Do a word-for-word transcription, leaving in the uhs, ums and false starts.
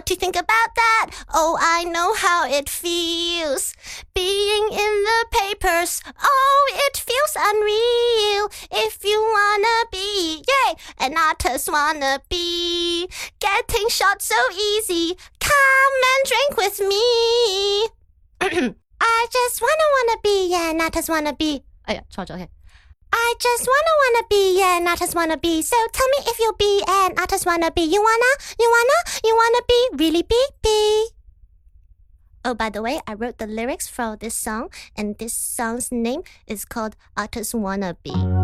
to think about that. Oh, I know how it feels. Being in the papers, oh, it feels unreal. If you wanna be, yay, an artist wannabe. Getting shot so easy, come and drink with me. I just wanna wanna be, yeah, an artist wannabe. 哎呀，錯咗嘅。I just wanna wanna be an artist wannabe. So tell me if you'll be an artist wannabe. You wanna, you wanna, you wanna be, really be, be. Oh, by the way, I wrote the lyrics for this song, and this song's name is called Artist Wannabe.